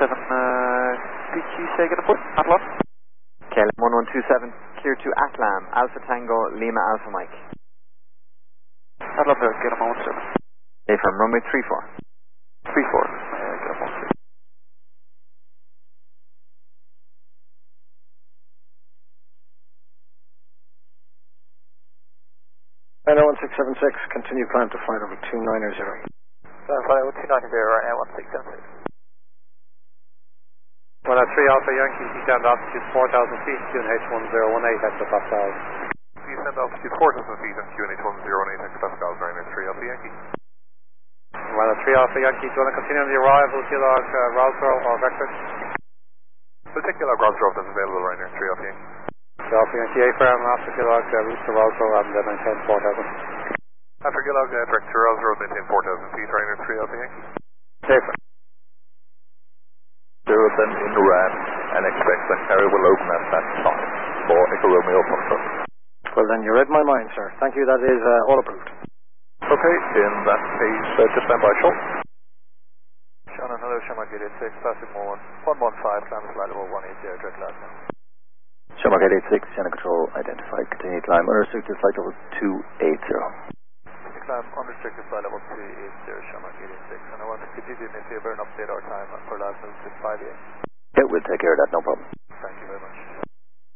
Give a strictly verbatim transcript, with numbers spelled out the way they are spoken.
seven, uh, did you say get a foot? Atlan? K L M one one two seven, clear to Atlam, Alpha Tango, Lima Alpha Mike. Atlan there, get a one one seven. A from runway three four. three four, uh, get a one six. nine one six seven six, continue climb to flight over two nine zero. Uh, flight over two nine zero, right now, one six seven six. Well, uh, three Alpha Yankee, descend altitude four thousand feet, Q N H one zero one eight, extra Pascals. Descend altitude four thousand feet and Q N H one zero one eight, extra Pascals, Ryanair three Alpha Yankee. Well, uh, three Alpha Yankee, do you want to continue on the arrival, Kilog, uh, Rosborough or Vector? We'll take Kilog Rosborough if that's available, Ryanair three Alpha Yankee. three Alpha Yankee, A-Firm, after Kilog, uh, route to Rosborough, and uh, maintain four thousand. After Kilog, uh, direct to Rosborough, maintain four thousand feet, Ryanair three Alpha Yankee. A-Firm. Zero then in ram and expect that carrier will open at that time for Echo Romeo Foxtrot. Well then, you read my mind, sir. Thank you, that is uh, all approved. Okay, in that case, uh, just stand by short. Shannon, hello, Shamrock eight eight six, Classic one one one five, climb flight level one eighty, direct last now. Shamrock eight eight six, Shannon Control, identified, continue climb, unrestricted flight level two eight zero. Climb unrestricted flight level two eight zero, Shamrock eight eight six, and I want to could you do me a favor and update our time for last move to five eight? Yeah, we'll take care of that, no problem. Thank you very much.